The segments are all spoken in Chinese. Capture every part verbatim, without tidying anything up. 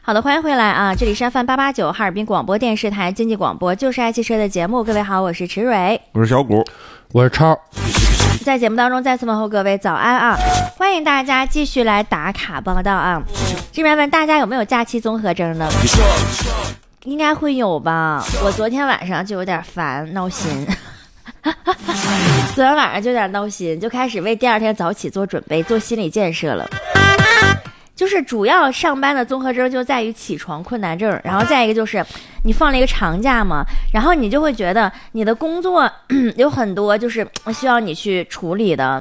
好的，欢迎回来啊！这里是 F M 八八九哈尔滨广播电视台经济广播，就是爱汽车的节目。各位好，我是池蕊， 我是小谷， 我是超。 在节目当中再次问候各位早安啊！欢迎大家继续来打卡报道啊！这边问大家有没有假期综合征呢？应该会有吧？我昨天晚上就有点烦，闹心。昨天晚上就有点闹心，就开始为第二天早起做准备，做心理建设了。就是主要上班的综合征就在于起床困难症，然后再一个就是你放了一个长假嘛，然后你就会觉得你的工作有很多就是需要你去处理的，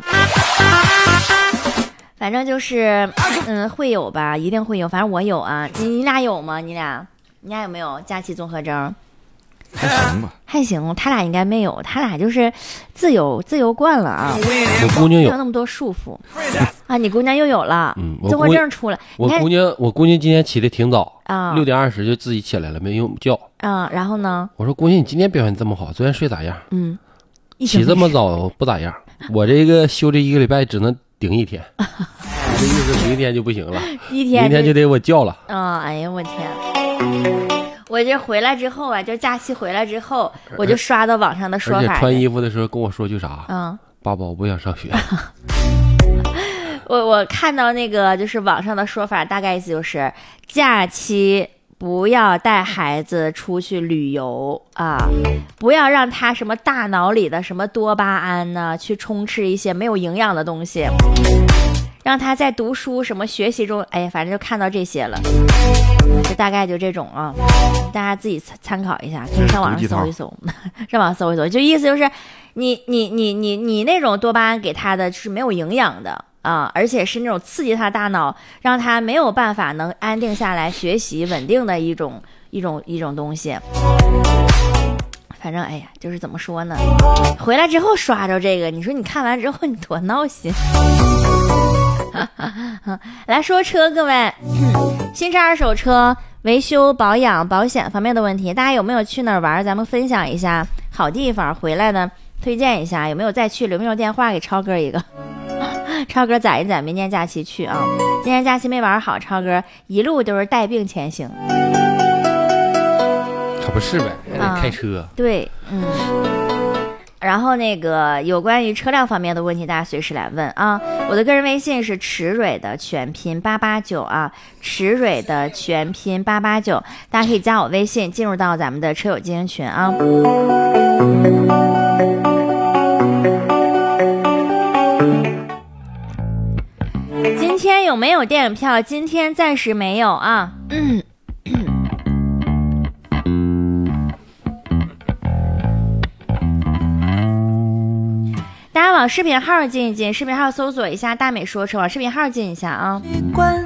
反正就是嗯会有吧，一定会有，反正我有啊。你你俩有吗？你俩你俩有没有假期综合征？ 还行吧， 还行，他俩应该没有，他俩就是自由自由惯了啊。 我姑娘有， 没有那么多束缚啊。你姑娘又有了， 嗯， 综合症出来。 我姑娘，我姑娘今天起得挺早啊， 六点二十就自己起来了，没用觉啊。然后呢？ 我说姑娘，你今天表现这么好，昨天睡咋样？ 嗯， 起这么早不咋样。我这个休这一个礼拜只能顶一天，这意思明天就不行了， 一天明天就得我叫了。 啊、哦，哎呀我天！我这回来之后啊，就假期回来之后，我就刷到网上的说法。 而且穿衣服的时候跟我说句啥？ 嗯， 爸爸，我不想上学。 我我看到那个就是网上的说法，大概意思就是假期不要带孩子出去旅游啊，不要让他什么大脑里的什么多巴胺呢去充斥一些没有营养的东西。让他在读书什么学习中，哎，反正就看到这些了，就大概就这种啊，大家自己参考一下，可以上网上搜一搜，上网搜一搜，就意思就是你你你你你那种多巴胺给他的是没有营养的啊，而且是那种刺激他大脑，让他没有办法能安定下来学习稳定的一种一种一种东西。反正哎呀，就是怎么说呢，回来之后刷着这个，你说你看完之后你多闹心。来说车，各位，新车二手车维修保养保险方面的问题，大家有没有去哪儿玩？咱们分享一下好地方，回来呢推荐一下，有没有再去？留没有电话给超哥一个，超哥攒一攒，明年假期去啊！今年假期没玩好，超哥一路都是带病前行。 可不是呗，还得开车。 啊、对，嗯。然后那个有关于车辆方面的问题，大家随时来问啊！我的个人微信是池蕊的全拼八八九啊，池蕊的全拼八八九，大家可以加我微信，进入到咱们的车友精英群啊。今天有没有电影票？今天暂时没有啊。嗯。大家往视频号进一进，视频号搜索一下大美说车，往视频号进一下啊。